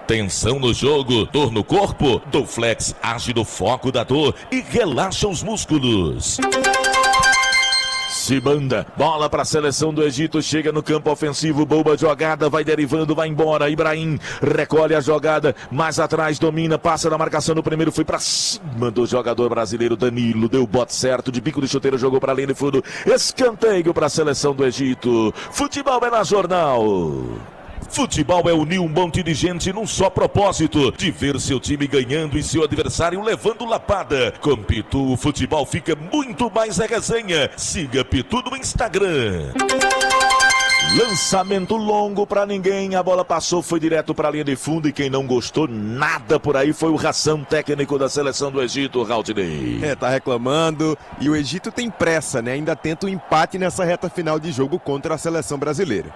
Tensão no jogo, dor no corpo? Dorflex age no foco da dor e relaxa os músculos. Se manda, bola para a seleção do Egito, chega no campo ofensivo, boa jogada, vai derivando, vai embora, Ibrahim recolhe a jogada, mais atrás, domina, passa na marcação no primeiro, foi para cima do jogador brasileiro Danilo, deu o bote certo, de bico de chuteiro, jogou para a linha de fundo, escanteio para a seleção do Egito. Futebol é na Jornal. Futebol é unir um monte de gente num só propósito, de ver seu time ganhando e seu adversário levando lapada. Com Pitu, o futebol fica muito mais resenha. Siga Pitu no Instagram. Lançamento longo pra ninguém, a bola passou, foi direto pra linha de fundo e quem não gostou nada por aí foi o ração técnico da seleção do Egito, Raudinei. Tá reclamando e o Egito tem pressa, né? Ainda tenta um empate nessa reta final de jogo contra a seleção brasileira.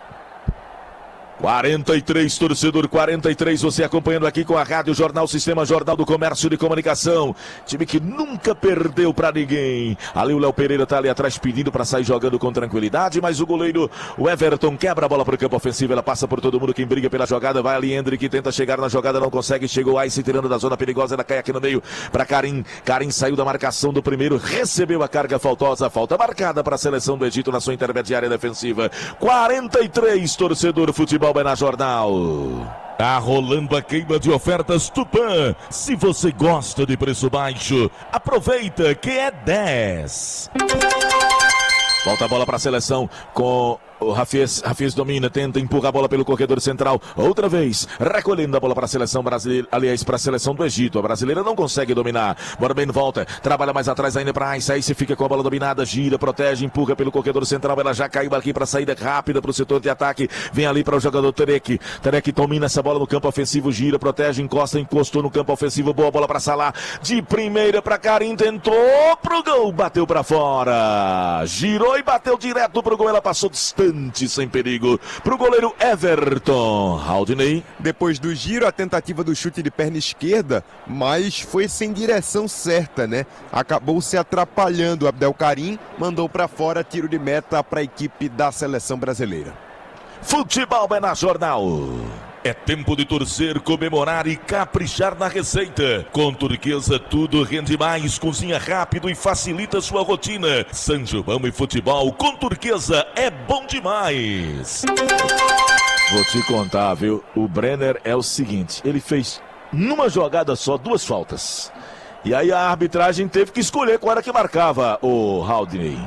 43, torcedor, 43, você acompanhando aqui com a Rádio Jornal, Sistema Jornal do Comércio de Comunicação. Time que nunca perdeu pra ninguém. Ali o Léo Pereira tá ali atrás pedindo pra sair jogando com tranquilidade, mas o goleiro, o Everton, quebra a bola pro campo ofensivo, ela passa por todo mundo, quem briga pela jogada, vai ali Hendrick, tenta chegar na jogada, não consegue, chegou aí se tirando da zona perigosa, ela cai aqui no meio pra Karim. Karim saiu da marcação do primeiro, recebeu a carga faltosa, falta marcada pra seleção do Egito na sua intermediária defensiva. 43, torcedor, futebol é na Jornal. Tá rolando a queima de ofertas Tupã. Se você gosta de preço baixo, aproveita que é 10. Volta a bola para a seleção com o Rafies domina, tenta, empurra a bola pelo corredor central, outra vez, recolhendo a bola para a seleção brasileira, aliás, para a seleção do Egito, a brasileira não consegue dominar, Borben volta, trabalha mais atrás ainda para Ice fica com a bola dominada, gira, protege, empurra pelo corredor central, ela já caiu aqui para saída rápida para o setor de ataque, vem ali para o jogador Tarek domina essa bola no campo ofensivo, gira, protege, encostou no campo ofensivo, boa bola para Salah, de primeira para Karim, tentou pro gol, bateu para fora, girou e bateu direto pro gol, ela passou distante, sem perigo, pro goleiro Everton. Raudinei. Depois do giro, a tentativa do chute de perna esquerda, mas foi sem direção certa, né? Acabou se atrapalhando. Abdel Karim mandou para fora, tiro de meta para a equipe da seleção brasileira. Futebol é na Jornal. É tempo de torcer, comemorar e caprichar na receita. Com Turquesa tudo rende mais, cozinha rápido e facilita sua rotina. São João e futebol com Turquesa é bom demais. Vou te contar, viu? O Brenner é o seguinte, ele fez numa jogada só 2 faltas. E aí a arbitragem teve que escolher qual era que marcava o Haldney.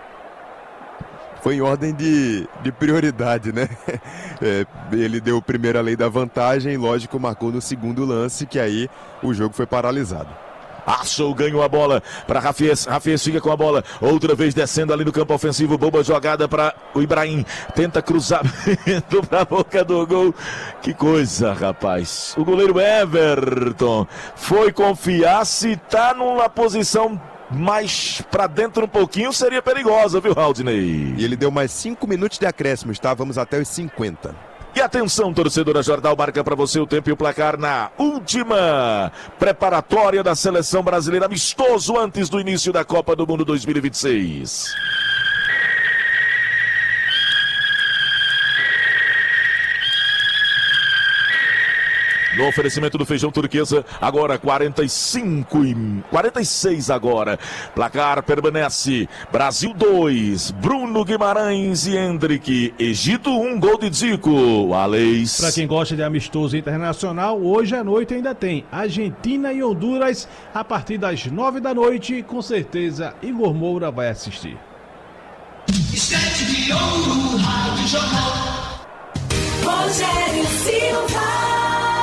Foi em ordem de prioridade, né? Ele deu primeiro a lei da vantagem, lógico, marcou no segundo lance, que aí o jogo foi paralisado. Achou, ganhou a bola para Rafies fica com a bola, outra vez descendo ali no campo ofensivo, boa jogada para o Ibrahim, tenta cruzar para a boca do gol, que coisa, rapaz. O goleiro Everton foi confiar, se tá numa posição mais pra dentro um pouquinho, seria perigosa, viu, Haldney? E ele deu mais 5 minutos de acréscimo, tá? Vamos até os 50. E atenção, torcedora, Jornal marca para você o tempo e o placar na última preparatória da seleção brasileira, amistoso antes do início da Copa do Mundo 2026. No oferecimento do Feijão Turquesa, agora 46 agora. Placar permanece, Brasil 2, Bruno Guimarães e Hendrick. Egito 1, gol de Zico. Alex. Para quem gosta de amistoso internacional, hoje à noite ainda tem Argentina e Honduras a partir das 9 da noite. Com certeza, Igor Moura vai assistir. Estante de ouro, Rádio Jornal. Rogério Silva.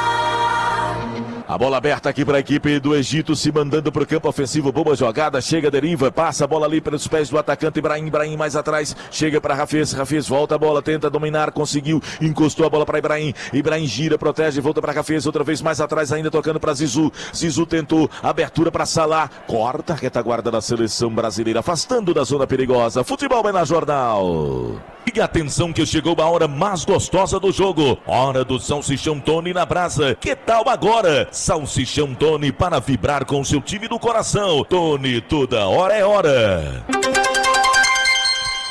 A bola aberta aqui para a equipe do Egito, se mandando para o campo ofensivo, boa jogada, chega, deriva, passa a bola ali pelos pés do atacante Ibrahim mais atrás, chega para Rafies volta a bola, tenta dominar, conseguiu, encostou a bola para Ibrahim gira, protege, volta para Rafies, outra vez mais atrás ainda, tocando para Zizou tentou, abertura para Salah, corta a retaguarda da seleção brasileira, afastando da zona perigosa. Futebol é na Jornal. E atenção que chegou a hora mais gostosa do jogo, hora do Salsichão Tony na brasa. Que tal agora? Salsichão Tony para vibrar com seu time do coração. Tony, toda hora é hora.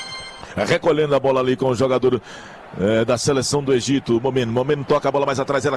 Recolhendo a bola ali com o jogador da seleção do Egito. Momento toca a bola mais atrás, ela